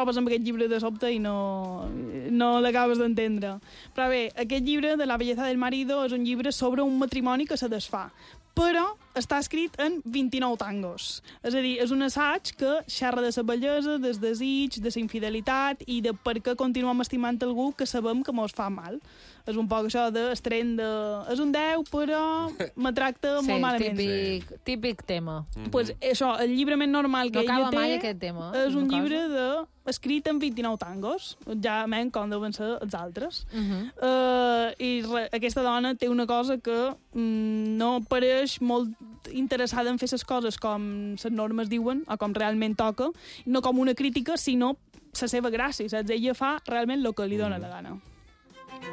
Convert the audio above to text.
trobes amb aquest llibre de sobte i no l'acabes d'entendre. Però bé, aquest llibre de La belleza del marido és un llibre sobre un matrimoni que se desfà, però està escrit en 29 tangos. És a dir, és un assaig que xerra de la bellesa, del desig, de la infidelitat i de per què continuem estimant algú que sabem que mos fa mal. És un poc això d'estreny de... És un 10, però me tracta molt malament. Típic tema. Pues això, el llibre més normal que ella té aquest tema, és un llibre escrit en 29 tangos, ja menys com deuen ser els altres. Aquesta dona té una cosa que no pareix molt interessada en fer les coses com les normes diuen o com realment toca, no com una crítica, sinó la seva gràcia, saps? Ella fa realment el que li dona la gana.